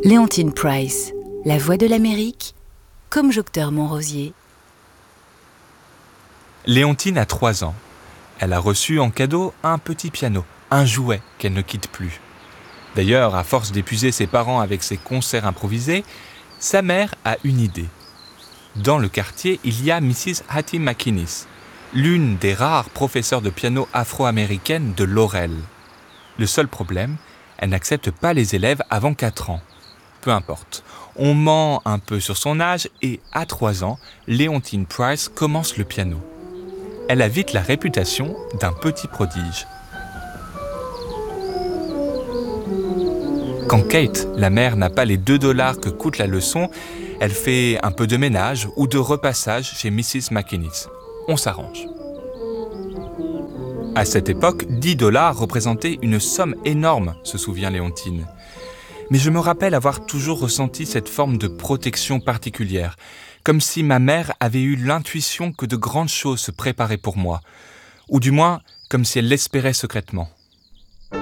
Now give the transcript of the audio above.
Léontine Price, la voix de l'Amérique, comme Jocteur Montrosier. Léontine a 3 ans. Elle a reçu en cadeau un petit piano, un jouet qu'elle ne quitte plus. D'ailleurs, à force d'épuiser ses parents avec ses concerts improvisés, sa mère a une idée. Dans le quartier, il y a Mrs. Hattie McInnes, l'une des rares professeurs de piano afro-américaines de Laurel. Le seul problème, elle n'accepte pas les élèves avant 4 ans. Peu importe, on ment un peu sur son âge et à 3 ans, Léontine Price commence le piano. Elle a vite la réputation d'un petit prodige. Quand Kate, la mère, n'a pas les $2 que coûte la leçon, elle fait un peu de ménage ou de repassage chez Mrs. McInnes. On s'arrange. À cette époque, $10 représentaient une somme énorme, se souvient Léontine. Mais je me rappelle avoir toujours ressenti cette forme de protection particulière, comme si ma mère avait eu l'intuition que de grandes choses se préparaient pour moi, ou du moins comme si elle l'espérait secrètement.